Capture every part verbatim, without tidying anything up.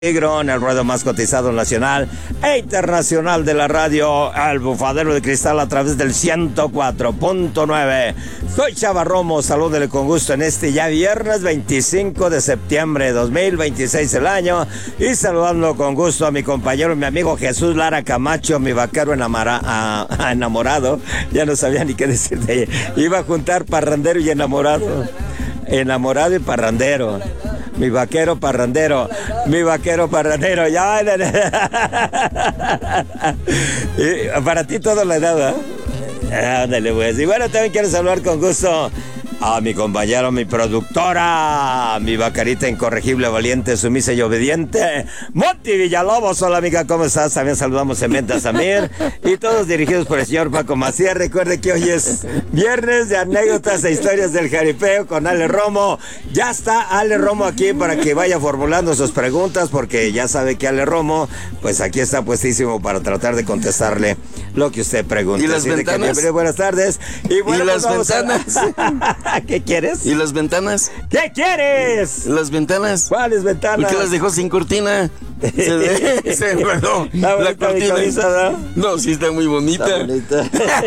En el ruedo más cotizado nacional e internacional de la radio, El Bufadero de Cristal a través del ciento cuatro punto nueve. Soy Chava Romo, salúdele con gusto en este ya viernes veinticinco de septiembre de dos mil veintiséis el año, y saludando con gusto a mi compañero, mi amigo Jesús Lara Camacho, mi vaquero enamora, a, a enamorado, ya no sabía ni qué decir de ella. Iba a juntar parrandero y enamorado, enamorado y parrandero. Mi vaquero parrandero, mi vaquero parrandero, ya. Y para ti todo le daba. Ándale, pues. Y bueno, también quiero saludar con gusto a mi compañero, mi productora, mi vacarita incorregible, valiente, sumisa y obediente, Monty Villalobos. Hola, amiga, ¿cómo estás? También saludamos en Venta Samir, y todos dirigidos por el señor Paco Macías. Recuerde que hoy es viernes de anécdotas e historias del jaripeo con Ale Romo. Ya está Ale Romo aquí para que vaya formulando sus preguntas, porque ya sabe que Ale Romo, pues aquí está puestísimo para tratar de contestarle lo que usted pregunte. ¿Y las ventanas? Que, buenas tardes. Y, bueno, ¿Y las pues ventanas? A... ¿Qué quieres? ¿Y las ventanas? ¿Qué quieres? ¿Las ventanas? ¿Cuáles ventanas? ¿Por qué las dejó sin cortina? Se, se enredó la, la cortina. Camisa, ¿no? No, sí está muy bonita. Está bonita.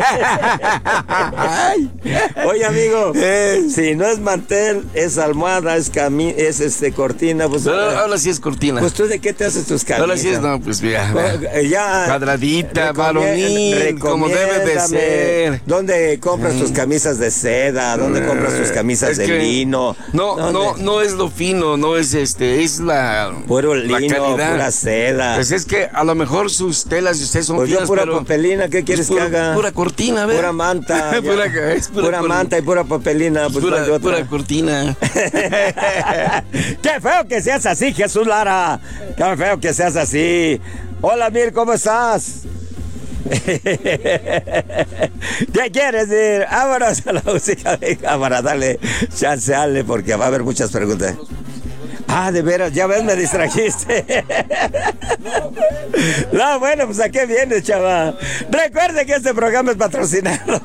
Oye, amigo, eh. si no es mantel, es almohada, es cami es este cortina, pues ahora, ahora sí es cortina. Pues tú, ¿de qué te haces tus camisas? Ahora sí es, no, pues mira, ya cuadradita, varonil, como debe de ser. ¿Dónde compras mm. tus camisas de seda? ¿Dónde mm. compras tus camisas es de lino? No, ¿Dónde? no, no es lo fino, no es este, es la puro lino, la calidad. Pura seda. Pues es que a lo mejor sus telas de ustedes son pues finas, yo pura pero papelina, ¿qué quieres pues pura, que haga? Pura cortina, ¿verdad? Pura manta. pura, es pura, pura manta y pura papelina. Pues pura, pura cortina. Qué feo que seas así, Jesús Lara. Qué feo que seas así. Hola, Mir, ¿cómo estás? ¿Qué quieres decir? Vámonos a la música, venga, para darle chance, dale, porque va a haber muchas preguntas. Ah, de veras, ya ves, me distrajiste. No, bueno, pues ¿a qué vienes, chava? Recuerde que este programa es patrocinado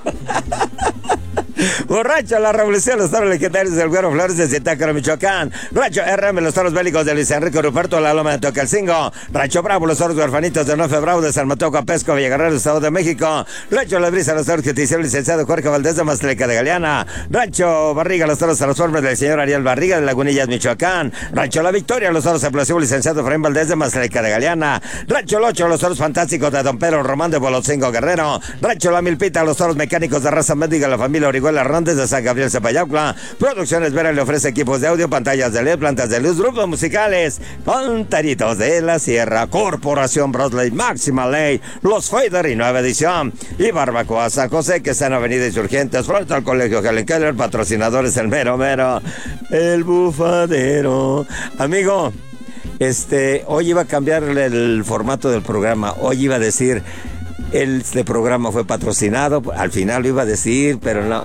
por Rancho La Revolución, los toros legendarios del Güero Flores de Zitácuaro, Michoacán. Rancho R M, los toros bélicos de Luis Enrique Ruperto, La Loma de Tocalcingo. Rancho Bravo, los toros huerfanitos de Nofe Bravo de San Mateo Capesco, Villaguerrero, Estado de México. Rancho La Brisa, los toros que te hicieron licenciado Jorge Valdés de Maztleca de Galeana. Rancho Barriga, los toros transformes del señor Ariel Barriga de Lagunillas, Michoacán. Rancho La Victoria, los toros explosivos licenciado Efraín Valdés de Maztleca de Galeana. Rancho Locho, los toros fantásticos de Don Pedro Román de Bolotzingo Guerrero. Rancho La Milpita, los toros mecánicos de raza médica, la familia Orihuela Hernández de San Gabriel Zapayaucla. Producciones Vera le ofrece equipos de audio, pantallas de L E D, plantas de luz, grupos musicales, Contaritos de la Sierra, Corporación Broadley, Máxima Ley, Los Fader y Nueva Edición, y Barbacoa San José, que está en Avenida Insurgentes, frente al Colegio Helen Keller. Patrocinadores el mero mero, El Bufadero. Amigo, este, hoy iba a cambiarle el formato del programa. Hoy iba a decir, este programa fue patrocinado, al final lo iba a decir, pero no.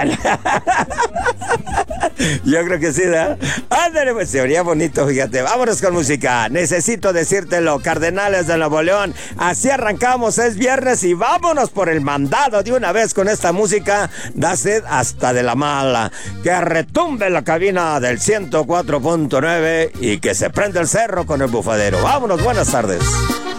Yo creo que sí, ¿verdad? Ándale, pues se oía bonito, fíjate. Vámonos con música. Necesito decírtelo, Cardenales de Nuevo León. Así arrancamos, es viernes y vámonos por el mandado de una vez con esta música. Da sed hasta de la mala. Que retumbe la cabina del ciento cuatro punto nueve y que se prenda el cerro con El Bufadero. Vámonos, buenas tardes.